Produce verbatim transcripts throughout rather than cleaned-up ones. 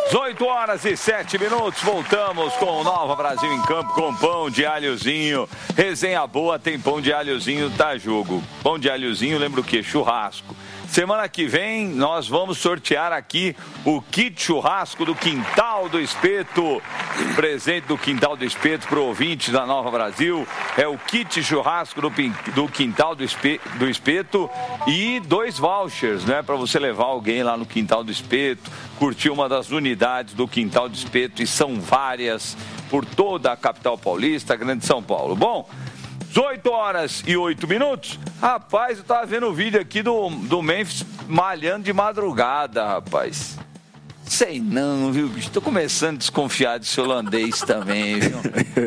dezoito horas e sete minutos, voltamos com o Nova Brasil em Campo, com pão de alhozinho. Resenha boa, tem pão de alhozinho, tá jogo. Pão de alhozinho, lembra o quê? Churrasco. Semana que vem nós vamos sortear aqui o kit churrasco do Quintal do Espeto. Presente do Quintal do Espeto para o ouvinte da Nova Brasil. É o kit churrasco do, do Quintal do Espeto, do Espeto e dois vouchers, né? Para você levar alguém lá no Quintal do Espeto, curtir uma das unidades do Quintal do Espeto, e são várias por toda a capital paulista, Grande São Paulo. Bom, dezoito horas e oito minutos. Rapaz, eu tava vendo o vídeo aqui do, do Memphis malhando de madrugada, rapaz. Sei não, viu, bicho? Tô começando a desconfiar desse holandês também, viu?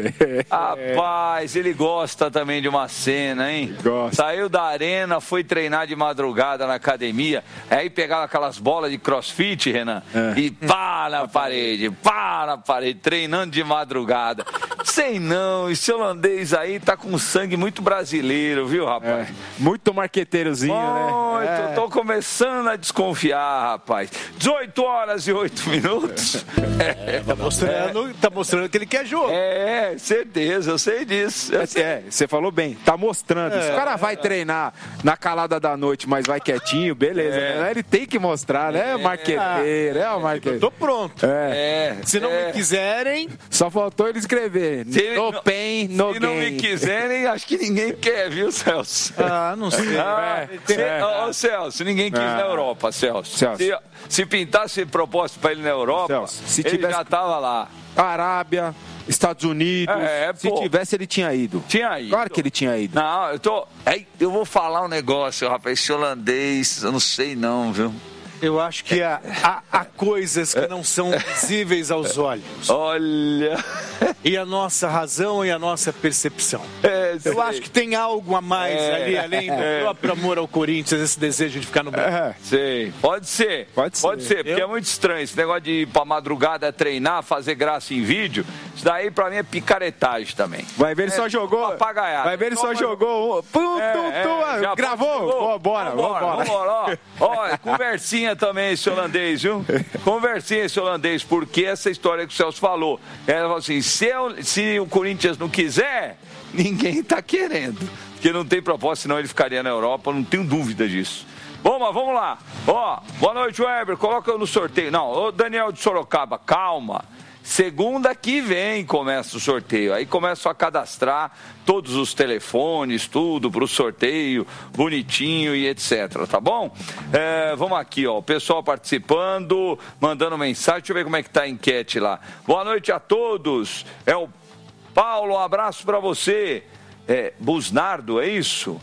Rapaz, ele gosta também de uma cena, hein? Gosta. Saiu da arena, foi treinar de madrugada na academia, aí pegava aquelas bolas de crossfit, Renan, é. e pá na parede, pá na parede, treinando de madrugada. Sei não, esse holandês aí tá com sangue muito brasileiro, viu, rapaz? É. Muito marqueteirozinho, muito, né? É. Tô começando a desconfiar, rapaz. dezoito horas e oito minutos. É, tá, mostrando, é. tá mostrando que ele quer jogo. É, certeza, eu sei disso. Eu sei. É, você falou bem, tá mostrando. É. Se o cara vai treinar na calada da noite, mas vai quietinho, beleza. É. Né? Ele tem que mostrar, né? É marqueteiro, é o marqueteiro. Eu tô pronto. É. É. Se não é. me quiserem... Só faltou ele escrever. Se no não, pain, no Se gain. não me quiserem, acho que ninguém quer, viu, Celso? Ah, não sei. Ah, é. se, é. Ô, Celso, ninguém quis é. na Europa, Celso. Celso. Se, se pintasse proposta pra ele na Europa, Celso, se ele tivesse... já tava lá. Arábia, Estados Unidos. É, se pô. tivesse, ele tinha ido. Tinha ido. Claro que ele tinha ido. Não, eu tô... Eu vou falar um negócio, rapaz. Esse holandês, eu não sei não, viu? Eu acho que há, há, há coisas que não são visíveis aos olhos. Olha... E a nossa razão e a nossa percepção. É, eu acho que tem algo a mais é, ali, além do é. próprio amor ao Corinthians, esse desejo de ficar no Brasil. É, sei. Pode ser. Pode ser. Pode ser, porque eu... é muito estranho. Esse negócio de ir pra madrugada treinar, fazer graça em vídeo, isso daí pra mim é picaretagem também. Vai ver, ele é, só jogou. Papagaiado. Vai ver, ele só jogou. Pum, é, tum, tum, é, gravou? Pô, bora, vambora. vambora. vambora. Ó, ó, conversinha também esse holandês, viu? Conversinha esse holandês, porque essa história que o Celso falou. Ela falou assim, se, eu, se o Corinthians não quiser, ninguém tá querendo. Porque não tem propósito, senão ele ficaria na Europa, não tenho dúvida disso. Bom, mas vamos lá. Ó, boa noite, Weber, coloca eu no sorteio. Não, ô Daniel de Sorocaba, calma. Segunda que vem começa o sorteio. Aí começam a cadastrar todos os telefones, tudo para o sorteio, bonitinho e etcétera. Tá bom? É, vamos aqui, ó. O pessoal participando, mandando mensagem. Deixa eu ver como é que tá a enquete lá. Boa noite a todos. É o Paulo, um abraço para você. É, Busnardo, é isso?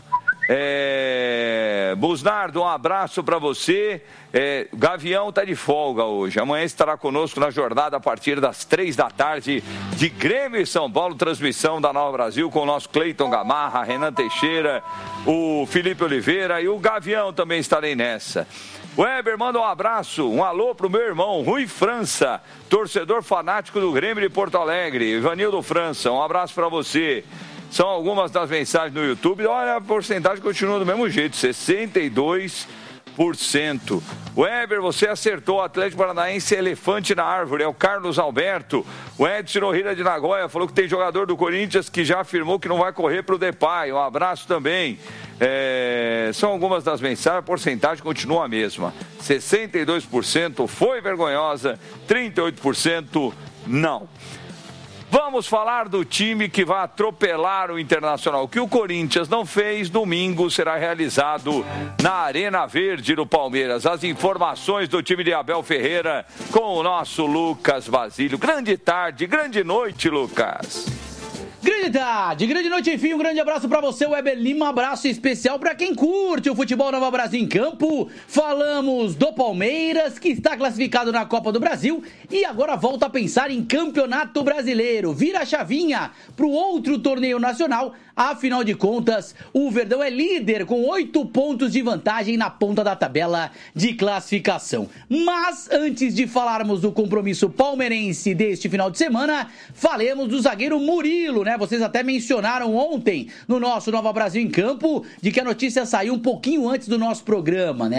É, Busnardo, um abraço para você. É, Gavião está de folga hoje. Amanhã estará conosco na jornada a partir das três da tarde de Grêmio e São Paulo. Transmissão da Nova Brasil com o nosso Cleiton Gamarra, Renan Teixeira, o Felipe Oliveira e o Gavião também estarei nessa. Weber, manda um abraço, um alô pro meu irmão Rui França, torcedor fanático do Grêmio de Porto Alegre. Ivanildo França, um abraço para você. São algumas das mensagens no YouTube. Olha, a porcentagem continua do mesmo jeito, sessenta e dois por cento. Weber, você acertou. O Atlético Paranaense elefante na árvore. É o Carlos Alberto. O Edson Nohira de Nagoya falou que tem jogador do Corinthians que já afirmou que não vai correr pro Depay. Um abraço também. É... São algumas das mensagens. A porcentagem continua a mesma. sessenta e dois por cento foi vergonhosa, trinta e oito por cento não. Vamos falar do time que vai atropelar o Internacional. O que o Corinthians não fez, domingo será realizado na Arena Verde do Palmeiras. As informações do time de Abel Ferreira com o nosso Lucas Basílio. Grande tarde, grande noite, Lucas. Grande tarde, grande noite, enfim, um grande abraço pra você, Weber Lima, um abraço especial pra quem curte o futebol Nova Brasil em campo. Falamos do Palmeiras, que está classificado na Copa do Brasil e agora volta a pensar em Campeonato Brasileiro. Vira a chavinha pro outro torneio nacional. Afinal de contas, o Verdão é líder com oito pontos de vantagem na ponta da tabela de classificação. Mas antes de falarmos do compromisso palmeirense deste final de semana, falemos do zagueiro Murilo, né? Vocês até mencionaram ontem no nosso Nova Brasil em Campo de que a notícia saiu um pouquinho antes do nosso programa, né?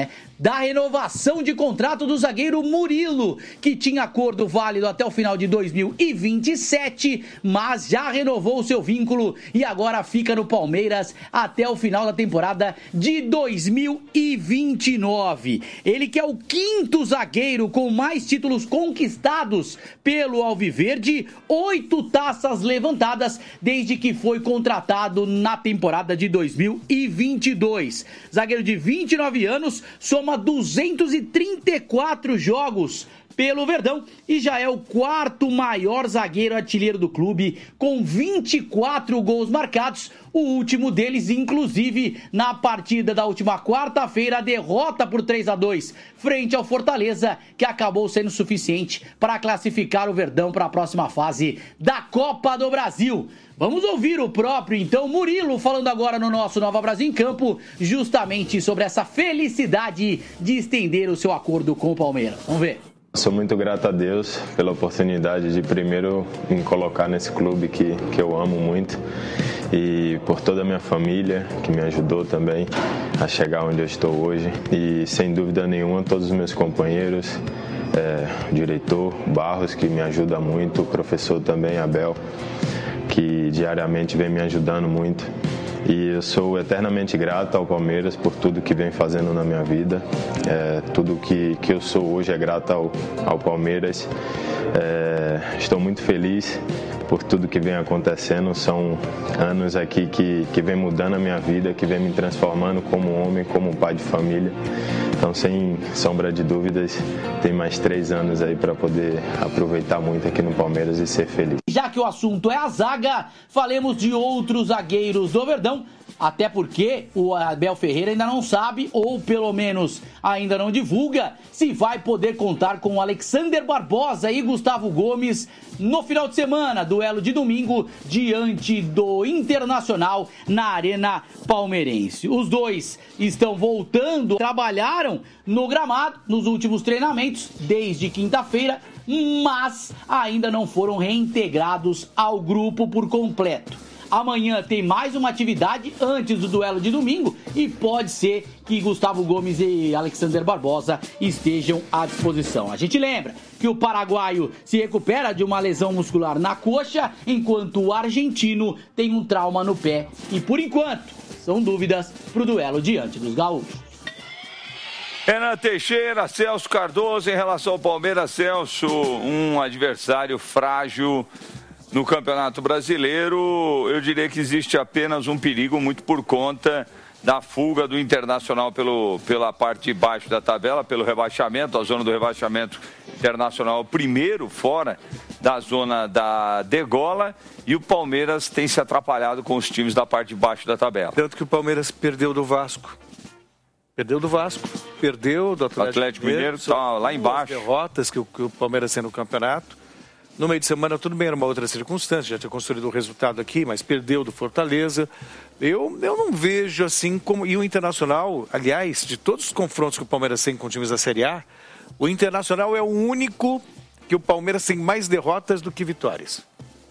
da renovação de contrato do zagueiro Murilo, que tinha acordo válido até o final de dois mil e vinte e sete, mas já renovou o seu vínculo e agora fica no Palmeiras até o final da temporada de dois mil e vinte e nove. Ele que é o quinto zagueiro com mais títulos conquistados pelo Alviverde, oito taças levantadas desde que foi contratado na temporada de dois mil e vinte e dois. Zagueiro de vinte e nove anos, soma duzentos e trinta e quatro jogos pelo Verdão e já é o quarto maior zagueiro artilheiro do clube, com vinte e quatro gols marcados, o último deles inclusive na partida da última quarta-feira, a derrota por três a dois frente ao Fortaleza, que acabou sendo suficiente para classificar o Verdão para a próxima fase da Copa do Brasil. Vamos ouvir o próprio, então, Murilo, falando agora no nosso Nova Brasil em Campo, justamente sobre essa felicidade de estender o seu acordo com o Palmeiras. Vamos ver. Sou muito grato a Deus pela oportunidade de primeiro me colocar nesse clube que, que eu amo muito e por toda a minha família que me ajudou também a chegar onde eu estou hoje e sem dúvida nenhuma todos os meus companheiros, é, o diretor Barros que me ajuda muito, o professor também Abel que diariamente vem me ajudando muito. E eu sou eternamente grato ao Palmeiras por tudo que vem fazendo na minha vida. É, tudo que, que eu sou hoje é grato ao, ao Palmeiras. É, estou muito feliz por tudo que vem acontecendo. São anos aqui que, que vem mudando a minha vida, que vem me transformando como homem, como pai de família. Então, sem sombra de dúvidas, tem mais três anos aí para poder aproveitar muito aqui no Palmeiras e ser feliz. Já que o assunto é a zaga, falemos de outros zagueiros do Verdão, até porque o Abel Ferreira ainda não sabe, ou pelo menos ainda não divulga, se vai poder contar com o Alexander Barbosa e Gustavo Gomes no final de semana, duelo de domingo, diante do Internacional na Arena Palmeirense. Os dois estão voltando, trabalharam no gramado nos últimos treinamentos, desde quinta-feira, mas ainda não foram reintegrados ao grupo por completo. Amanhã tem mais uma atividade antes do duelo de domingo e pode ser que Gustavo Gomes e Alexander Barbosa estejam à disposição. A gente lembra que o paraguaio se recupera de uma lesão muscular na coxa, enquanto o argentino tem um trauma no pé e, por enquanto, são dúvidas para o duelo diante dos gaúchos. Renan Teixeira, Celso Cardoso, em relação ao Palmeiras, Celso, um adversário frágil no Campeonato Brasileiro. Eu diria que existe apenas um perigo, muito por conta da fuga do Internacional pelo, pela parte de baixo da tabela, pelo rebaixamento, a zona do rebaixamento. Internacional primeiro fora da zona da degola, e o Palmeiras tem se atrapalhado com os times da parte de baixo da tabela. Tanto que o Palmeiras perdeu do Vasco. Perdeu do Vasco, perdeu do Atlético, Atlético Mineiro, está lá embaixo. As derrotas que o, que o Palmeiras tem no campeonato. No meio de semana, tudo bem, era uma outra circunstância, já tinha construído o resultado aqui, mas perdeu do Fortaleza. Eu, eu não vejo assim como... E o Internacional, aliás, de todos os confrontos que o Palmeiras tem com times da Série A, o Internacional é o único que o Palmeiras tem mais derrotas do que vitórias.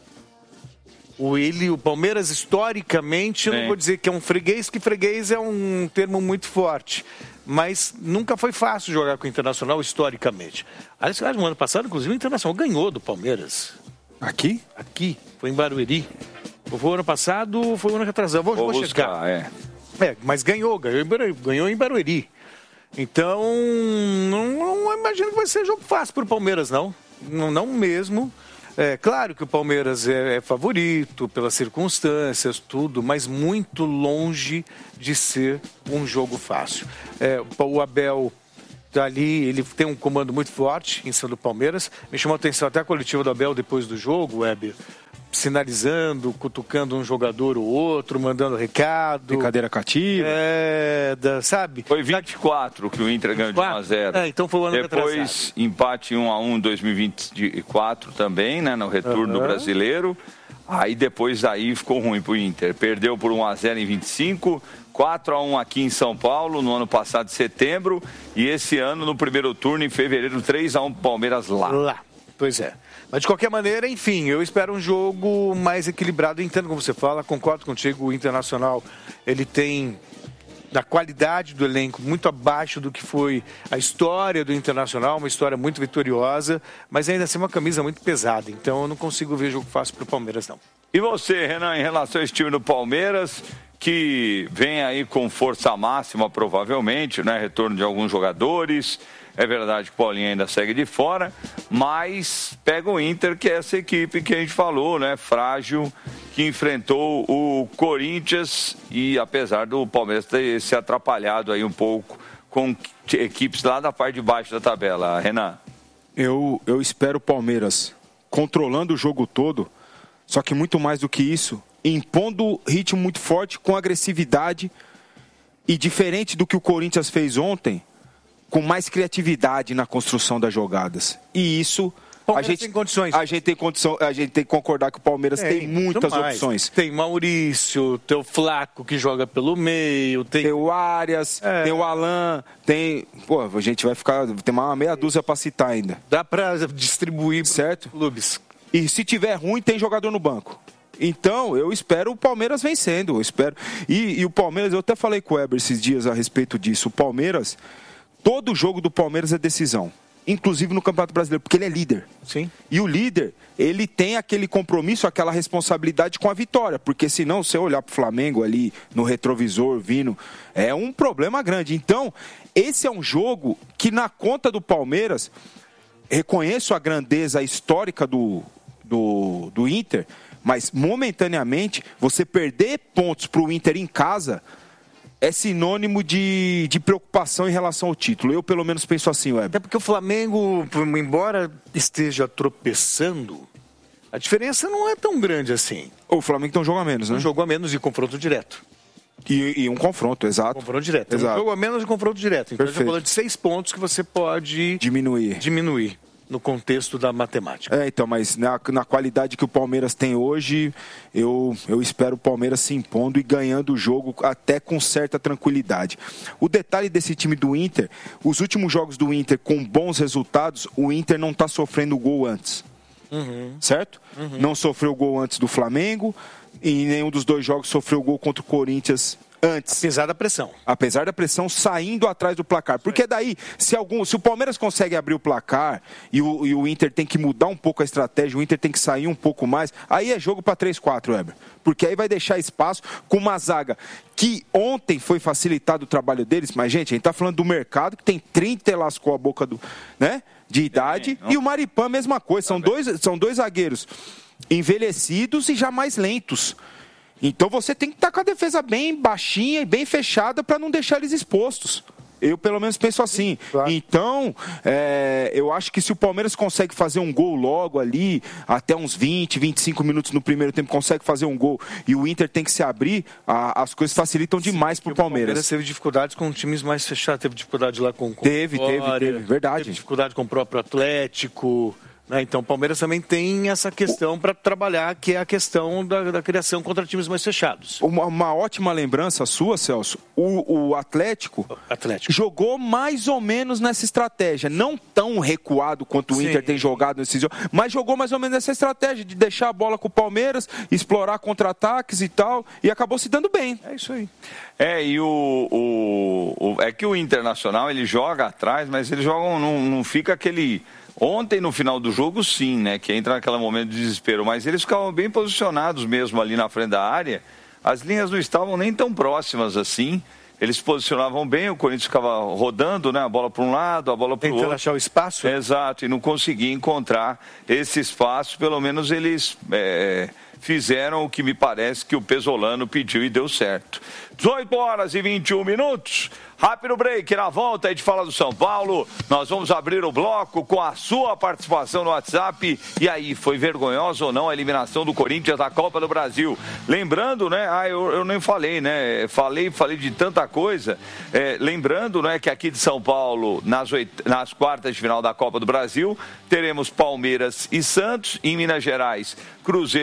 O, ele, o Palmeiras, historicamente, eu não vou dizer que é um freguês, que freguês é um termo muito forte. Mas nunca foi fácil jogar com o Internacional historicamente. Aliás, no ano passado, inclusive, o Internacional ganhou do Palmeiras. Aqui? Aqui, foi em Barueri. Foi o ano passado, foi o ano retrasado. Vou, vou, vou chegar. É. é, mas ganhou, ganhou em Barueri. Ganhou em Barueri. Então, não, não imagino que vai ser jogo fácil para o Palmeiras, não. não. Não mesmo. É claro que o Palmeiras é, é favorito pelas circunstâncias, tudo, mas muito longe de ser um jogo fácil. É, o Abel tá ali, ele tem um comando muito forte em cima do Palmeiras. Me chamou a atenção até a coletiva do Abel depois do jogo, Weber, sinalizando, cutucando um jogador ou outro, mandando recado. Brincadeira cativa. É, da, sabe? Foi vinte e quatro que o Inter ganhou de um a zero. É, então foi o ano Depois, retrasado. empate um a um em dois mil e vinte e quatro também, né? No retorno uhum. do Brasileiro. Aí depois daí ficou ruim pro Inter. Perdeu por um a zero em vinte e cinco, quatro a um aqui em São Paulo, no ano passado, de setembro. E esse ano, no primeiro turno, em fevereiro, três a um pro Palmeiras lá. Lá, pois é. Mas de qualquer maneira, enfim, eu espero um jogo mais equilibrado. Entendo como você fala, concordo contigo, o Internacional, ele tem da qualidade do elenco, muito abaixo do que foi a história do Internacional, uma história muito vitoriosa, mas ainda assim uma camisa muito pesada. Então eu não consigo ver jogo fácil para o Palmeiras, não. E você, Renan, em relação a esse time do Palmeiras, que vem aí com força máxima, provavelmente, né? Retorno de alguns jogadores. É verdade que o Paulinho ainda segue de fora, mas pega o Inter, que é essa equipe que a gente falou, né? Frágil, que enfrentou o Corinthians e apesar do Palmeiras ter se atrapalhado aí um pouco com equipes lá da parte de baixo da tabela. Renan? Eu, eu espero o Palmeiras controlando o jogo todo, só que muito mais do que isso, impondo ritmo muito forte, com agressividade e diferente do que o Corinthians fez ontem, com mais criatividade na construção das jogadas. E isso a gente tem condições. A gente tem condição, a gente tem que concordar que o Palmeiras tem, tem muitas opções. Tem Maurício, tem o Flaco que joga pelo meio, tem, tem o Arias, é. tem o Alan, tem, pô, a gente vai ficar, tem uma meia dúzia para citar ainda. Dá para distribuir, certo? Clubes. E se tiver ruim, tem jogador no banco. Então, eu espero o Palmeiras vencendo, eu espero. E, e o Palmeiras, eu até falei com o Weber esses dias a respeito disso. O Palmeiras, todo jogo do Palmeiras é decisão. Inclusive no Campeonato Brasileiro, porque ele é líder. Sim. E o líder, ele tem aquele compromisso, aquela responsabilidade com a vitória. Porque senão, se eu olhar para o Flamengo ali no retrovisor, vindo, é um problema grande. Então, esse é um jogo que na conta do Palmeiras, reconheço a grandeza histórica do, do, do Inter, mas momentaneamente, você perder pontos para o Inter em casa é sinônimo de, de preocupação em relação ao título. Eu, pelo menos, penso assim, Weber. Até porque o Flamengo, embora esteja tropeçando, a diferença não é tão grande assim. O Flamengo tem um jogo a menos, né? Um jogo a menos e confronto direto. E, e um confronto, exato. Um confronto direto. Exato. Um jogo a menos e confronto direto. Então, a gente Perfeito. tá falando de seis pontos que você pode... Diminuir. Diminuir. No contexto da matemática. É, então, mas na, na qualidade que o Palmeiras tem hoje, eu, eu espero o Palmeiras se impondo e ganhando o jogo até com certa tranquilidade. O detalhe desse time do Inter, os últimos jogos do Inter com bons resultados, o Inter não está sofrendo gol antes. Uhum. Certo? Uhum. Não sofreu gol antes do Flamengo e em nenhum dos dois jogos sofreu gol contra o Corinthians antes. Apesar da pressão. Apesar da pressão, saindo atrás do placar. Porque daí, se, algum, se o Palmeiras consegue abrir o placar e o, e o Inter tem que mudar um pouco a estratégia, o Inter tem que sair um pouco mais, aí é jogo para três quatro, Weber. Porque aí vai deixar espaço com uma zaga que ontem foi facilitado o trabalho deles, mas, gente, a gente tá falando do mercado que tem trinta e lascou a boca do, né, de idade, é, e o Maripã, mesma coisa. São dois, são dois zagueiros envelhecidos e já mais lentos. Então você tem que estar com a defesa bem baixinha e bem fechada para não deixar eles expostos. Eu, pelo menos, penso assim. Claro. Então, é, eu acho que se o Palmeiras consegue fazer um gol logo ali, até uns vinte, vinte e cinco minutos no primeiro tempo, consegue fazer um gol e o Inter tem que se abrir, a, as coisas facilitam demais para o Palmeiras. O Palmeiras teve dificuldades com times mais fechados, teve dificuldade lá com o Teve, teve, teve, verdade. Teve dificuldade com o próprio Atlético. Então, o Palmeiras também tem essa questão para trabalhar, que é a questão da, da criação contra times mais fechados. Uma, uma ótima lembrança sua, Celso, o, o Atlético, Atlético jogou mais ou menos nessa estratégia. Não tão recuado quanto o Sim. Inter tem jogado nesses jogos, mas jogou mais ou menos nessa estratégia de deixar a bola com o Palmeiras, explorar contra-ataques e tal, e acabou se dando bem. É isso aí. É, e o, o, o é que o Internacional, ele joga atrás, mas ele joga, não, não fica aquele... Ontem, no final do jogo, sim, né? Que entra naquele momento de desespero. Mas eles ficavam bem posicionados mesmo ali na frente da área. As linhas não estavam nem tão próximas assim. Eles se posicionavam bem, o Corinthians ficava rodando, né? A bola para um lado, a bola para o outro. Tentando achar o espaço. Exato, e não conseguia encontrar esse espaço. Pelo menos eles é, fizeram o que me parece que o Pesolano pediu e deu certo. dezoito horas e vinte e um minutos. Rápido break, na volta a gente fala do São Paulo. Nós vamos abrir o bloco com a sua participação no WhatsApp. E aí, foi vergonhosa ou não a eliminação do Corinthians da Copa do Brasil? Lembrando, né? Ah, eu, eu nem falei, né? Falei, falei de tanta coisa. É, lembrando, né, que aqui de São Paulo, nas, oit... nas quartas de final da Copa do Brasil, teremos Palmeiras e Santos. Em Minas Gerais, Cruzeiro e Atlético.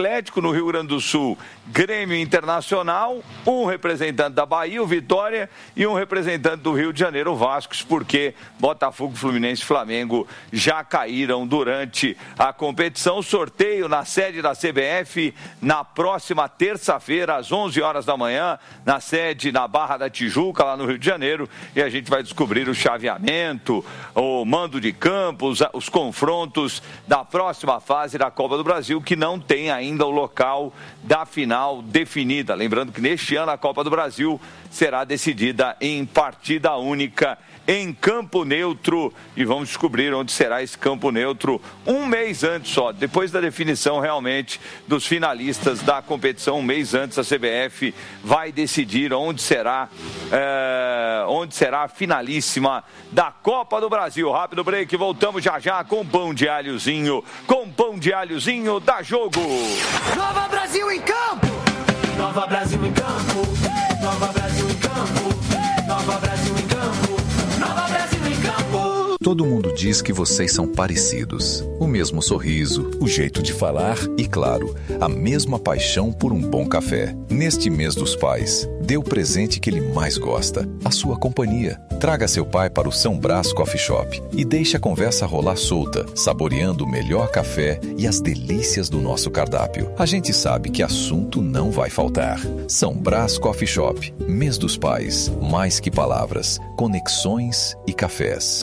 Atlético, no Rio Grande do Sul, Grêmio Internacional, um representante da Bahia, o Vitória, e um representante do Rio de Janeiro, o Vasco, porque Botafogo, Fluminense e Flamengo já caíram durante a competição. Sorteio na sede da C B F na próxima terça-feira, às onze horas da manhã, na sede na Barra da Tijuca, lá no Rio de Janeiro, e a gente vai descobrir o chaveamento, o mando de campo, os, os confrontos da próxima fase da Copa do Brasil, que não tem ainda o local da final definida. Lembrando que neste ano a Copa do Brasil será decidida em partida única, em campo neutro, e vamos descobrir onde será esse campo neutro um mês antes só, depois da definição realmente dos finalistas da competição, um mês antes a C B F vai decidir onde será, é, onde será a finalíssima da Copa do Brasil. Rápido break, voltamos já já com pão de alhozinho, com pão de alhozinho da Jogo. Nova Brasil em campo! Nova Brasil em campo! Nova Brasil em campo! Nova Brasil em campo! Nova Brasil em campo! Todo mundo diz que vocês são parecidos. O mesmo sorriso, o jeito de falar e, claro, a mesma paixão por um bom café. Neste mês dos pais, dê o presente que ele mais gosta, a sua companhia. Traga seu pai para o São Brás Coffee Shop e deixe a conversa rolar solta, saboreando o melhor café e as delícias do nosso cardápio. A gente sabe que assunto não vai faltar. São Brás Coffee Shop, mês dos pais, mais que palavras, conexões e cafés.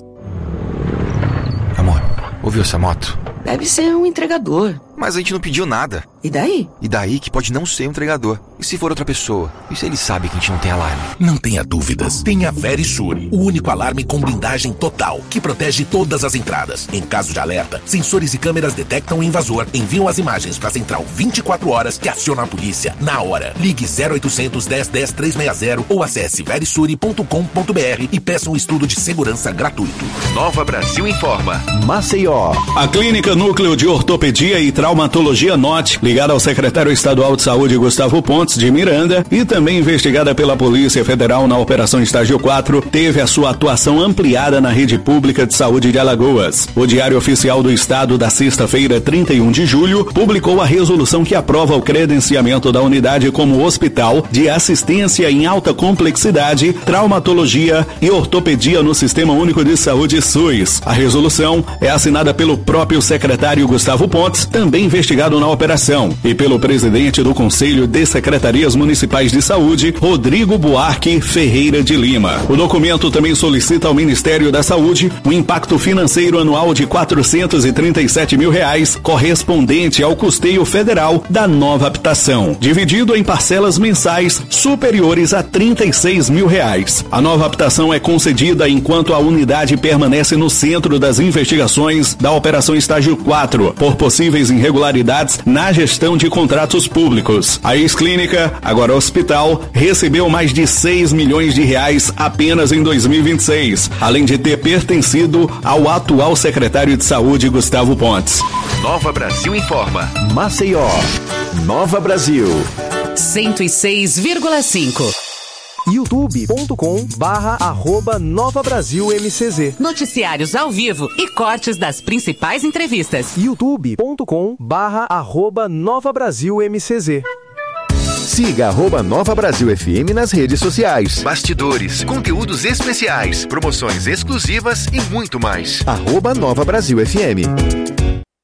Amor, ouviu essa moto? Deve ser um entregador. Mas a gente não pediu nada. E daí? E daí que pode não ser um entregador. E se for outra pessoa? E se ele sabe que a gente não tem alarme? Não tenha dúvidas. Tenha Verisure, o único alarme com blindagem total, que protege todas as entradas. Em caso de alerta, sensores e câmeras detectam o invasor, enviam as imagens para a central vinte e quatro horas, que aciona a polícia na hora. Ligue zero oitocentos, dez, dez, trezentos e sessenta ou acesse verisure ponto com ponto br e peça um estudo de segurança gratuito. Nova Brasil informa. Maceió. A Clínica Núcleo de Ortopedia e Traumatologia N O T, ligada ao secretário estadual de saúde Gustavo Pontes de Miranda e também investigada pela Polícia Federal na Operação Estágio quatro, teve a sua atuação ampliada na rede pública de saúde de Alagoas. O Diário Oficial do Estado da sexta-feira, trinta e um de julho, publicou a resolução que aprova o credenciamento da unidade como hospital de assistência em alta complexidade, traumatologia e ortopedia no Sistema Único de Saúde SUS. A resolução é assinada pelo próprio secretário Gustavo Pontes, também investigado na operação, e pelo presidente do Conselho de Secretarias Municipais de Saúde, Rodrigo Buarque Ferreira de Lima. O documento também solicita ao Ministério da Saúde um impacto financeiro anual de quatrocentos e trinta e sete mil reais, correspondente ao custeio federal da nova habitação, dividido em parcelas mensais superiores a trinta e seis mil reais. A nova habitação é concedida enquanto a unidade permanece no centro das investigações da Operação Estágio quatro, por possíveis irregularidades na gestão de contratos públicos. A ex-clínica, agora hospital, recebeu mais de seis milhões de reais apenas em dois mil e vinte e seis, além de ter pertencido ao atual secretário de saúde Gustavo Pontes. Nova Brasil informa. Maceió. Nova Brasil. cento e seis vírgula cinco. youtube ponto com barra arroba Nova Brasil M C Z. Noticiários ao vivo e cortes das principais entrevistas. youtube ponto com barra arroba Nova Brasil M C Z. Siga arroba Nova Brasil F M nas redes sociais. Bastidores, conteúdos especiais, promoções exclusivas e muito mais. Arroba Nova Brasil F M.